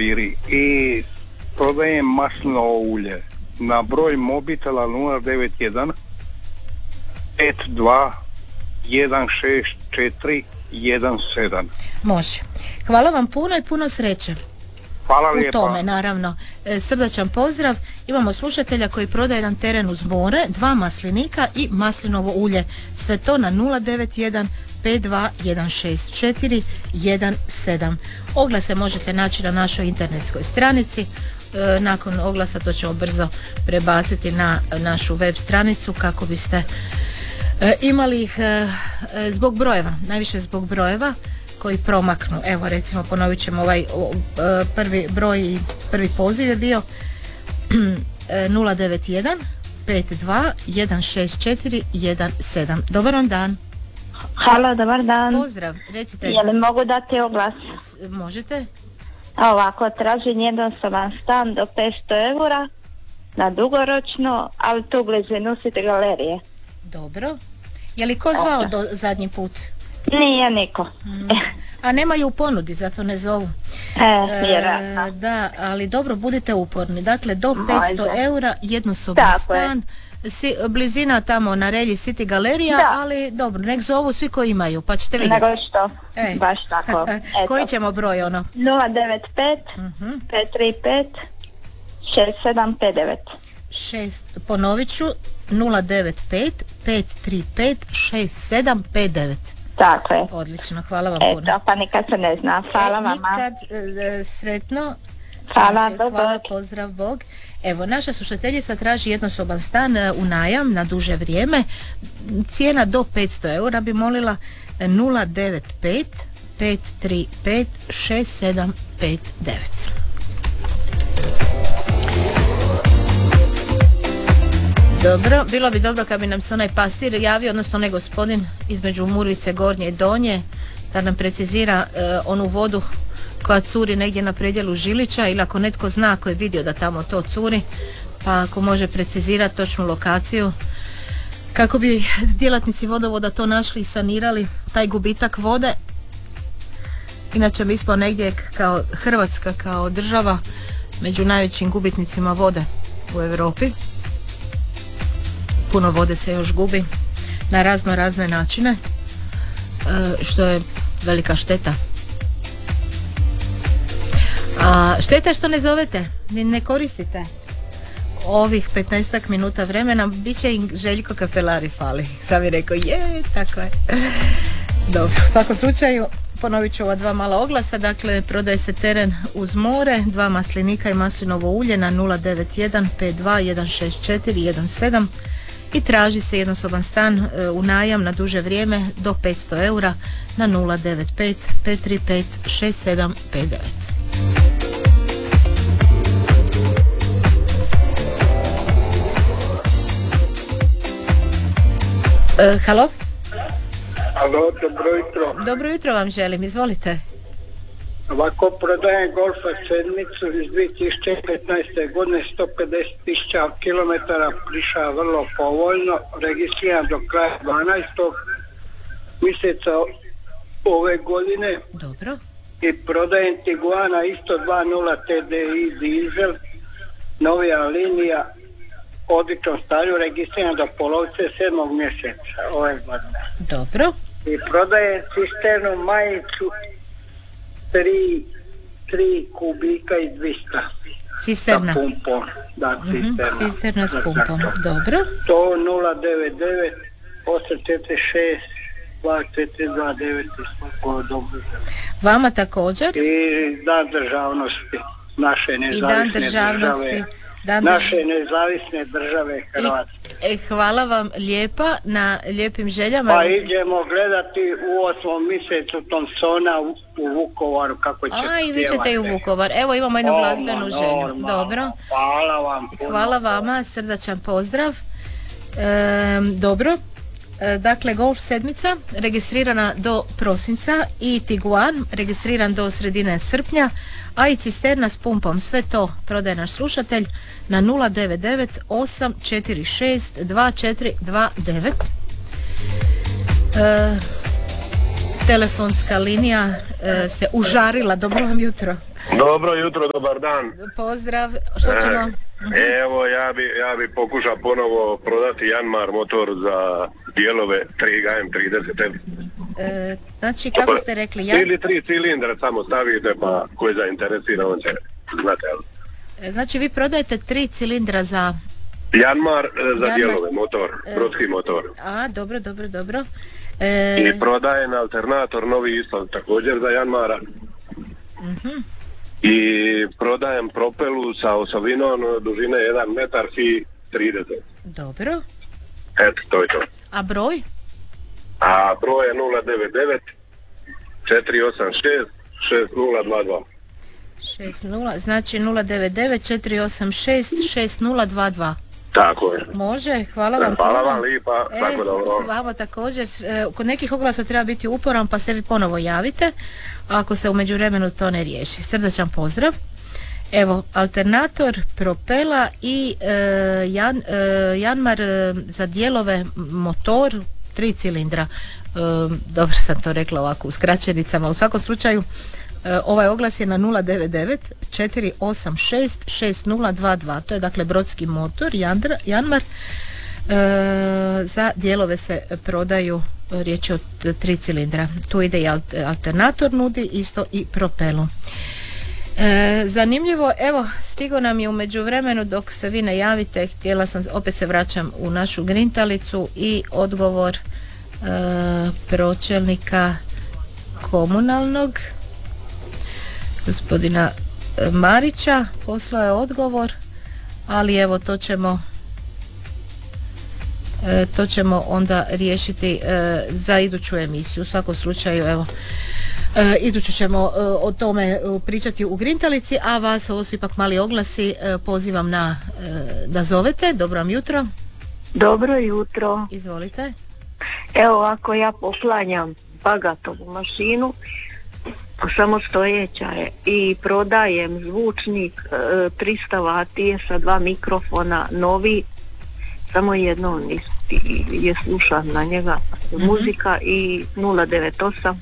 papiri i prodajem maslinovo ulje na broj mobitela 091 52 164 17. Može. Hvala vam puno i puno sreće. Hvala u lijepa. tome, naravno. Srdačan pozdrav. Imamo slušatelja koji prodaje jedan teren uz more, 2 maslinika i maslinovo ulje. Sve to na 091 52 164 17. Oglase možete naći na našoj internetskoj stranici. Nakon oglasa to ćemo brzo prebaciti na našu web stranicu kako biste imali ih zbog brojeva, najviše zbog brojeva koji promaknu. Evo recimo ponovit ćemo ovaj prvi broj i prvi poziv je bio 091 52 164 17. Dobar vam dan. Halo, dobar dan. Pozdrav, recite. Je li mogu dati oglas? Možete? Ovako, tražim jednosoban stan do 500 eura na dugoročno, ali tu blizinu City galerije. Dobro. Je li ko zvao do zadnji put? Nije niko. A nemaju u ponudi, zato ne zovu. Vjerojatno. Da, ali dobro, budite uporni. Dakle, do 500 eura jednosoban stan. Blizina tamo na relji City galerija, ali dobro, nek zovu svi koji imaju, pa ćete vidjeti. Nego što, baš tako. Koji ćemo broj ono? 095 535 6759. Ponovit ću, 095 535 6759. Tako je. Odlično, hvala vam puno. Eto, pa nikad se ne zna. Hvala vama. Nikad, sretno. Hvala, hvala, pozdrav, Bog. Evo, naša slušateljica traži jednosoban stan u najam na duže vrijeme. Cijena do 500 eura bi molila 095 535 6759. Dobro, bilo bi dobro kad bi nam se onaj pastir javio, odnosno onaj gospodin između Murvice Gornje i Donje, da nam precizira onu vodu koja curi negdje na predjelu Žilića, ili ako netko zna, ako je vidio da tamo to curi, pa ako može precizirati točnu lokaciju kako bi djelatnici vodovoda to našli i sanirali taj gubitak vode. Inače mi smo negdje kao Hrvatska, kao država, među najvećim gubitnicima vode u Europi. Puno vode se još gubi na razne načine, što je velika šteta. A šteta što ne zovete, ne koristite ovih 15 minuta vremena, bit će im Željko Kapelari fali. Sam je rekao, tako je. Dobro, u svakom slučaju ponovit ću ova 2 mala oglasa. Dakle, prodaje se teren uz more, 2 maslinika i maslinovo ulje na 091 52 164 17 i traži se jednosoban stan u najam na duže vrijeme do 500 eura na 095 535 6759. Halo? Halo, dobro jutro. Dobro jutro vam želim, izvolite. Ovako, prodajem Golfa sedmicu iz 2015. godine, 150.000 km, prišao vrlo povoljno, registriran do kraja 12. mjeseca ove godine. Dobro. I prodajem Tiguana isto 2.0 TDI dizel, novija linija, odličnom stanju, registriran do polovice 7. mjeseca ove godine. Dobro. I prodajem cisternu majicu 3 kubika i 200. Cisterna. Sa pumpom. Da, cisterna. Cisterna s pumpom. Dobro. To 099 846 2429. Dobro. Vama također. I dan državnosti. Naše nezavisne države. Naše nezavisne države Hrvatske. Hvala vam lijepa na lijepim željama. Pa idemo gledati u 8. mjesecu Thompsona u Vukovaru kako će pjevati. I vi ćete i u Vukovar. Evo imamo jednu glazbenu želju. Dobro. Hvala vam. Hvala vama, srdačan pozdrav. Dobro. Dakle, Golf sedmica registrirana do prosinca i Tiguan registriran do sredine srpnja, a i cisterna s pumpom. Sve to prodaje naš slušatelj na 099 846 2429. Telefonska linija se užarila. Dobro vam jutro. Dobro jutro, dobar dan. Pozdrav. Što ćemo? Evo, ja bi pokušao ponovo prodati Janmar motor za dijelove 3GM30. Znači, kako ste rekli? Ili 3 cilindra samo stavite, pa ko je zainteresiran, on će znate. Znači, vi prodajete 3 cilindra za... Janmar za dijelove, motor, brodski motor. A, dobro. I prodajem alternator novi isto, također za Janmara. I prodajem propelu sa osovinom dužine 1 metar i 30. Dobro. Eto, to je to. A broj? A broj je 099 486 6022. 60, znači 099 486 6022. Tako je. Može, hvala vam. Hvala vam lipa, tako dobro. S vama također, kod nekih oglasa treba biti uporan, pa sebi ponovo javite ako se u međuvremenu to ne riješi. Srdačan pozdrav. Evo, alternator, propela i Janmar za dijelove motor 3 cilindra. Dobro sam to rekla ovako u skraćenicama. U svakom slučaju ovaj oglas je na 099 486 6022. To je dakle brodski motor Janmar. Za dijelove se prodaju, riječ je o 3 cilindra. Tu ide i alternator, nudi isto i propelu. Zanimljivo, evo, stigo nam je u međuvremenu, dok se vi ne javite, htjela sam, opet se vraćam u našu grintalicu, i odgovor pročelnika komunalnog, gospodina Marića. Poslao je odgovor, ali evo to ćemo onda riješiti za iduću emisiju. U svakom slučaju, evo, iduću ćemo o tome pričati u grintalici, a vas, ovo su ipak mali oglasi, pozivam da zovete. Dobro vam jutro. Dobro jutro. Izvolite. Evo, ako ja poklanjam bagatovu mašinu, samostojeća je, i prodajem zvučnik 300 W sa 2 mikrofona novi, samo jedno je slušam na njega muzika, i 098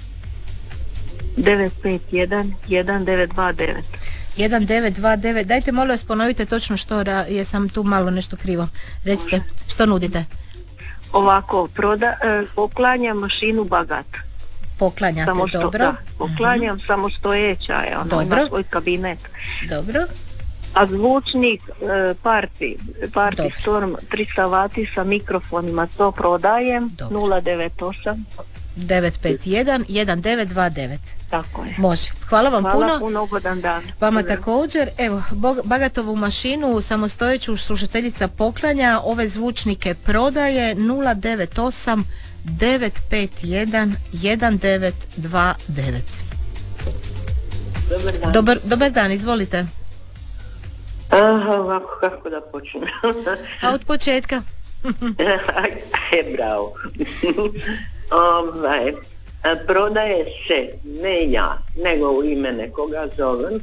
951 1929. 1929. Dajte molim vas ponovite točno što, jesam tu malo nešto krivo. Recite, što nudite? Ovako, poklanjam mašinu Bagat. Poklanjate, dobro. Poklanjam, samostojeća je, ono ima svoj kabinet. Dobro. A zvučnik Party Storm 300 W sa mikrofonima, to prodajem. 098 951 1929. Tako je. Može. Hvala vam puno. Hvala puno, ugodan dan. Vama također. Evo, bagatovu mašinu samostojeću slušateljica poklanja, ove zvučnike prodaje. 098 951 1929. Dobar dan, izvolite. Ovako, kako da počnem? A od početka? Bravo. Prodaje se, ne ja, nego u ime nekoga zovem,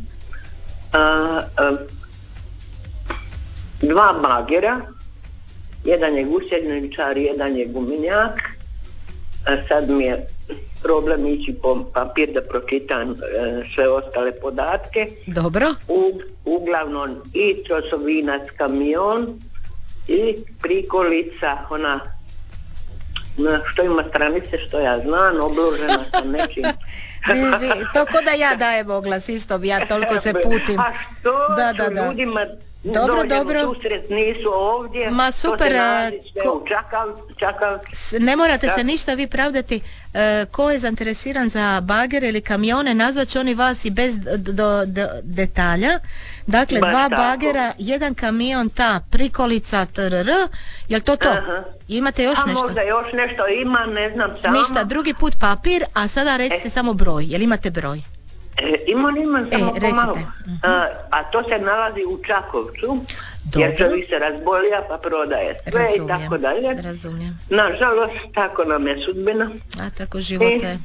2 bagera, jedan je gusjeničar, jedan je gumenjak. Sad mi je problem ići po papir da pročitam sve ostale podatke. Dobro. Uglavnom i trosovinac kamion i prikolica, ona što ima stranice, što ja znam, obložena sa nečim. To ko da ja dajem oglas, isto ja toliko se putim. A što ću ljudima dobro. Susret nisu ovdje. Ma super. U Čakavcu. Ne morate se ništa vi pravdati. Ko je zainteresiran za bagere ili kamione, nazvat će oni vas i bez detalja. Dakle, 2 bagera, 1 kamion, ta prikolica, jel to? Aha. Imate još nešto? Možda još nešto imam, ne znam sama. Ništa, drugi put papir, a sada recite samo broj. Jel imate broj? Imam samo pomalo. A to se nalazi u Čakovcu. Dobro. Jer čovjek se razbolija pa prodaje sve. Razumijem, i tako dalje. Razumijem. Nažalost, tako nam je sudbina. A tako život je.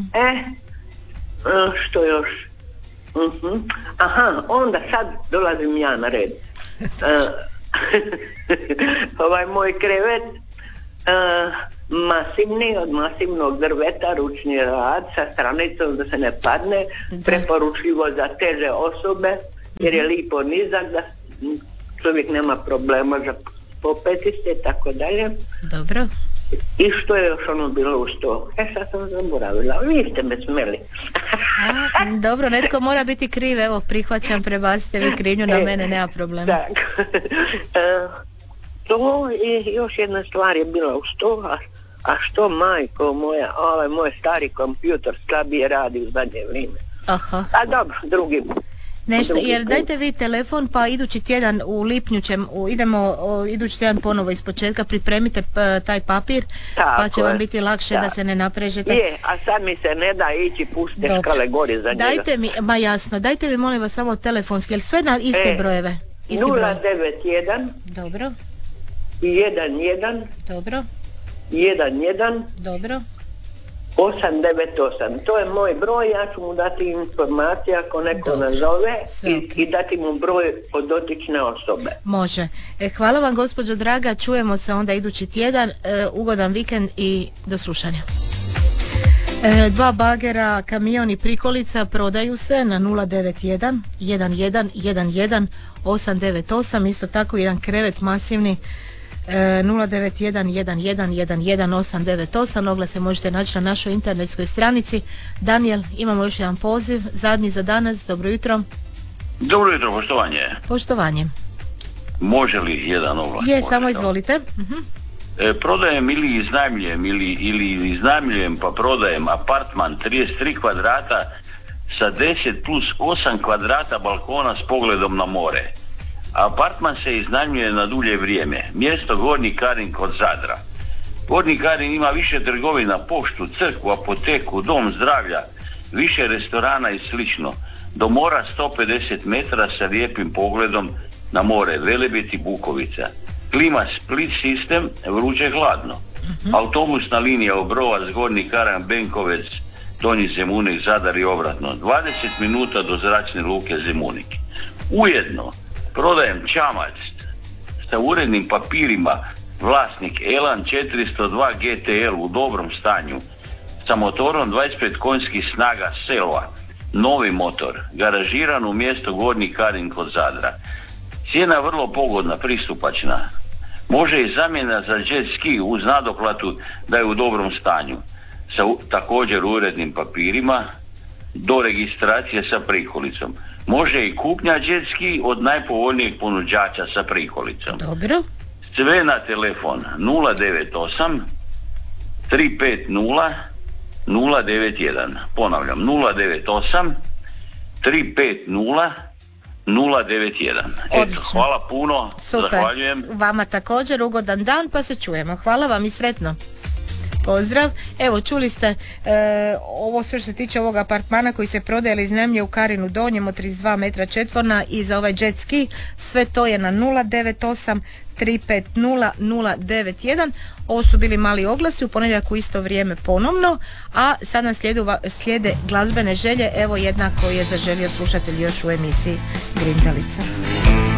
Što još? Aha, onda sad dolazim ja na red. Ovaj moj krevet masivni, od masivnog drveta, ručni rad sa stranicom da se ne padne, preporučljivo za teže osobe jer je lipo nizak da čovjek nema problema za popeti se i tako dalje. Dobro. I što je još ono bilo uz to? Sad sam zaboravila, vi ste me smeli. Dobro, netko mora biti kriv, evo prihvaćam, prebacite vi krivnju na mene, nema problema. Tak. To je još jedna stvar je bila uz to, a što majko moja, ovaj moj stari kompjutor slabije radi u zadnje vrijeme. Aha. A dobro, drugi. Nešto, jer dajte vi telefon pa idući tjedan u lipnju idemo idući tjedan ponovo iz početka, pripremite taj papir, tako pa će vam biti lakše da se ne naprežete. Je, a sad mi se ne da ići, pustite škale gori za njega. Dajte mi, ma jasno, dajte mi molim vas samo telefonski, jer sve na iste brojeve. 091 Dobro. 11 Dobro. 11 Dobro. 898. To je moj broj, ja ću mu dati informacije ako neko nazove i dati mu broj od dotične osobe. Može. Hvala vam gospođo draga, čujemo se onda idući tjedan, ugodan vikend i do slušanja. 2 bagera, kamion i prikolica prodaju se na 091 11 11 898, isto tako jedan krevet masivni 091 11 11 898. Oglase možete naći na našoj internetskoj stranici. Daniel, imamo još jedan poziv, zadnji za danas. Dobro jutro. Dobro jutro, poštovanje. Poštovanje. Može li jedan oglas? Je, samo izvolite. Prodajem ili iznajmljujem pa prodajem apartman 33 kvadrata sa 10 plus 8 kvadrata balkona s pogledom na more. Apartman se iznajmljuje na dulje vrijeme. Mjesto Gornji Karin kod Zadra. Gornji Karin ima više trgovina, poštu, crkvu, apoteku, dom zdravlja, više restorana i slično. Do mora 150 metara sa lijepim pogledom na more, Velebit i Bukovica. Klima split sistem, vruće hladno. Autobusna linija Obrovac, Gornji Karan, Benkovec, Donji Zemunik, Zadar i obratno. 20 minuta do zračne luke Zemunik. Ujedno prodajem čamac sa urednim papirima, vlasnik Elan 402 GTL u dobrom stanju, sa motorom 25 konjskih snaga Selva, novi motor, garažiran u mjesto Gornji Karin kod Zadra. Cijena vrlo pogodna, pristupačna. Može i zamjena za jet ski uz nadoplatu da je u dobrom stanju, sa također urednim papirima, do registracije sa prikolicom. Može i kupnja jet ski od najpovoljnijeg ponuđača sa prikolicom. Dobro. Sve na telefon 098 350 091. Ponavljam, 098 350 091. Eto, hvala puno. Super. Zahvaljujem. Vama također ugodan dan, pa se čujemo. Hvala vam i sretno. Pozdrav. Evo, čuli ste ovo sve što se tiče ovog apartmana koji se prodaje ili iznajmljuje u Karinu Donjem od 32 metra četvorna i za ovaj jet ski. Sve to je na 098 350 091. Ovo su bili mali oglasi, u ponedjeljak u isto vrijeme ponovno, a sad nam slijede glazbene želje. Evo jedna koju je zaželio slušatelj još u emisiji Grindalica.